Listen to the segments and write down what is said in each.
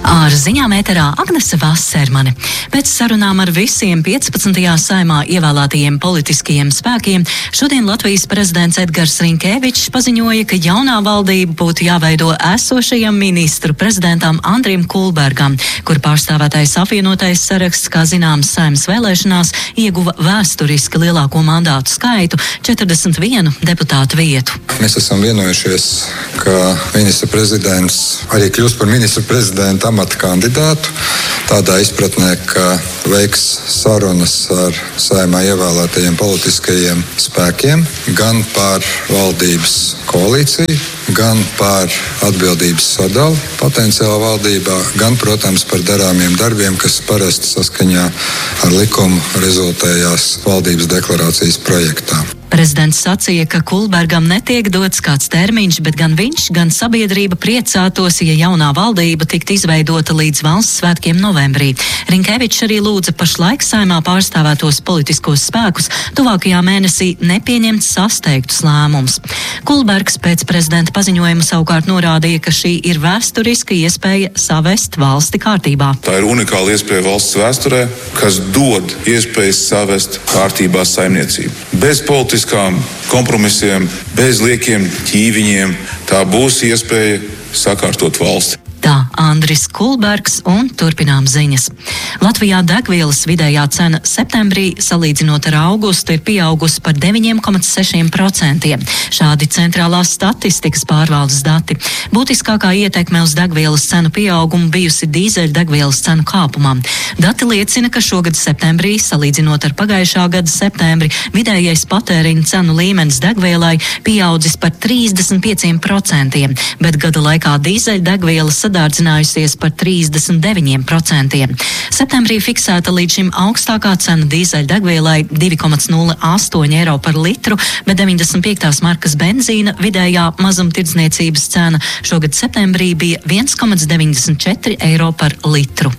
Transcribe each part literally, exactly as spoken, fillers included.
Ar ziņām ēterā Agnese Vasermane. Pēc sarunām ar visiem piecpadsmitajā saimā ievēlētajiem politiskajiem spēkiem šodien Latvijas prezidents Edgars Rinkēvičs paziņoja, ka jaunā valdība būtu jāveido esošajam ministru prezidentam Andrim Kulbergam, kur pārstāvētais apvienotais saraksts, kā zināms, saimnes vēlēšanās ieguva vēsturiski lielāko mandātu skaitu - četrdesmit vienu deputātu vietu. Mēs esam vienojušies, ka ministra prezidents arī kļūs par ministra prezidentu amata kandidātu, tādā izpratnē, ka veiks sarunas ar saimā ievēlētajiem politiskajiem spēkiem gan par valdības koalīciju, gan par atbildības sadali potenciāli valdībā, gan, protams, par darāmiem darbiem, kas parasti saskaņā ar likumu rezultējās valdības deklarācijas projektā. Prezidents sacīja, ka Kulbergam netiek dots kāds termiņš, bet gan viņš, gan sabiedrība priecātos, ja jaunā valdība tiktu izveidota līdz valsts svētkiem novembrī. Rinkēvičs arī lūdza pašlaik saimā pārstāvētos politiskos spēkus tuvākajā mēnesī nepieņemt sasteigtus lēmumus. Kulbergs pēc prezidenta paziņojuma savukārt norādīja, ka šī ir vēsturiska iespēja savest valsti kārtībā. Tā ir unikāla iespēja valsts vēsturē, kas dod iespējas savest kārtībā saimniecību. Bez politiskām kompromisiem, bez liekiem ķīviņiem, tā būs iespēja sakārtot valsti. Tā Andris Kulbergs un turpinām ziņas. Latvijā degvielas vidējā cena septembrī, salīdzinot ar augustu, ir pieaugusi par deviņi komats seši procenti. Šādi centrālās statistikas pārvaldes dati. Būtiskākā ietekme uz degvielas cenu pieaugumu bijusi dīzeļdegvielas cenu kāpumā. Dati liecina, ka šogad septembrī, salīdzinot ar pagājušā gada septembri, vidējais patēriņa cenu līmenis degvielai pieaudzis par trīsdesmit pieci procenti, bet gada laikā dīzeļdegvielas sadārdzinājusies par trīsdesmit deviņi procenti. Septembrī fiksēta līdz šim augstākā cena dīzeļdegvielai divi komats nulle astoņi eiro par litru, bet deviņdesmit piektās markas benzīna vidējā mazumtirdzniecības cena šogad septembrī bija viens komats deviņdesmit četri eiro par litru.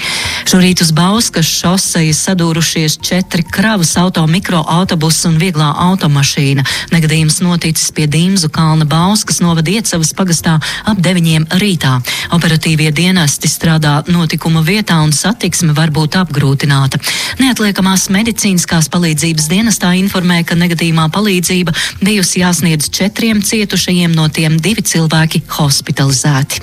Šorīt uz Bauskas šosejas sadūrušies četri kravas auto, mikroautobusi un vieglā automašīna. Negadījums noticis pie Dimzu kalna Bauskas novada Iecavas pagastā ap deviņiem rītā. Operatīvie dienesti strādā notikuma vietā un satiksme var būt apgrūtināta. Neatliekamās medicīniskās palīdzības dienestā informē, ka negadījumā palīdzība bijusi jāsniedz četriem cietušajiem, no tiem divi cilvēki hospitalizēti.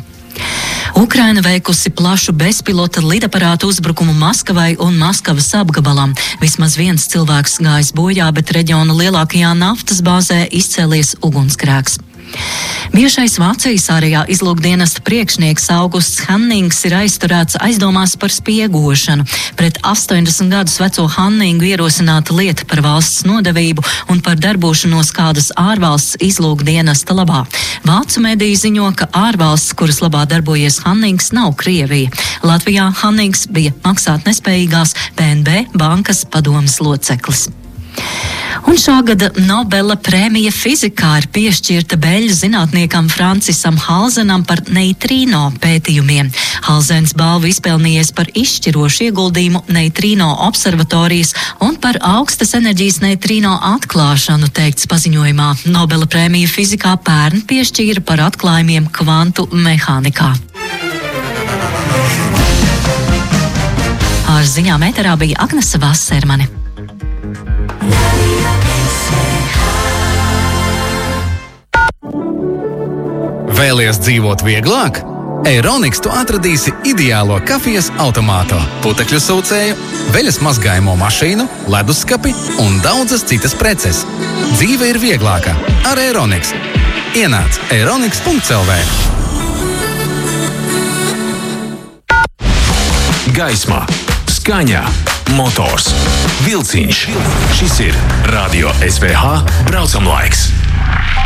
Ukraina veikusi plašu bezpilota lidaparātu uzbrukumu Maskavai un Maskavas apgabalam. Vismaz viens cilvēks gājis bojā, bet reģiona lielākajā naftas bāzē izcēlies ugunsgrēks. Bijušais Vācijas ārējā izlūkdienesta priekšnieks Augusts Hannings ir aizturēts aizdomās par spiegošanu. Pret astoņdesmit gadus veco Hanningu ierosināta lieta par valsts nodevību un par darbošanos kādas ārvalsts izlūkdienesta labā. Vācu mediji ziņo, ka ārvalsts, kuras labā darbojies Hannings, nav Krievija. Latvijā Hannings bija maksāt nespējīgās P N B bankas padomes loceklis. Un šā gada Nobela prēmija fizikā ir piešķirta beļģu zinātniekam Francisam Halzenam par neitrīno pētījumiem. Halzens balvu izpelnījies par izšķirošu ieguldījumu neitrīno observatorijas un par augstas enerģijas neitrīno atklāšanu, teikts paziņojumā. Nobela prēmija fizikā pērn piešķīra par atklājumiem kvantu mehānikā. Ar ziņām ēterā bija Agnese Vasermane. Vēlies dzīvot vieglāk? Eironiks tu atradīsi ideālo kafijas automātu, putekļu sūcēju, veļas mazgājumu mašīnu, leduskapi un daudzas citas preces. Dzīve ir vieglāka ar Eironiks. Ienāc eironiks punkts el vē. Gaismā, skaņā, motors, vilciņš. Šis ir Radio S V H braucam laiks.